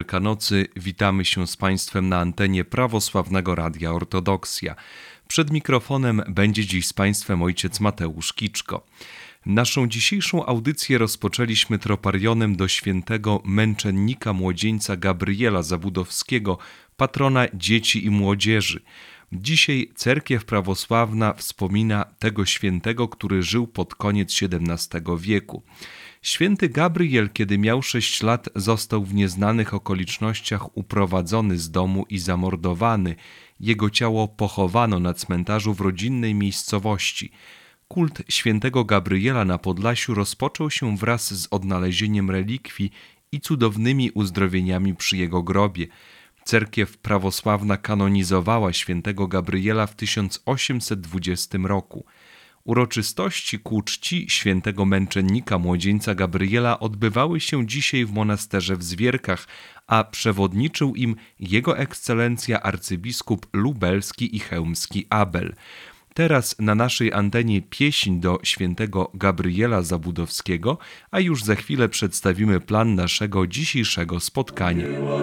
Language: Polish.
Wielkanocy witamy się z Państwem na antenie Prawosławnego Radia Ortodoksja. Przed mikrofonem będzie dziś z Państwem ojciec Mateusz Kiczko. Naszą dzisiejszą audycję rozpoczęliśmy troparionem do świętego męczennika młodzieńca Gabriela Zabudowskiego, patrona dzieci i młodzieży. Dzisiaj cerkiew prawosławna wspomina tego świętego, który żył pod koniec XVII wieku. Święty Gabriel, kiedy miał 6 lat, został w nieznanych okolicznościach uprowadzony z domu i zamordowany. Jego ciało pochowano na cmentarzu w rodzinnej miejscowości. Kult świętego Gabriela na Podlasiu rozpoczął się wraz z odnalezieniem relikwii i cudownymi uzdrowieniami przy jego grobie. Cerkiew prawosławna kanonizowała świętego Gabriela w 1820 roku. Uroczystości ku czci świętego męczennika młodzieńca Gabriela odbywały się dzisiaj w monasterze w Zwierkach, a przewodniczył im Jego Ekscelencja arcybiskup lubelski i chełmski Abel. Teraz na naszej antenie pieśń do świętego Gabriela Zabudowskiego, a już za chwilę przedstawimy plan naszego dzisiejszego spotkania.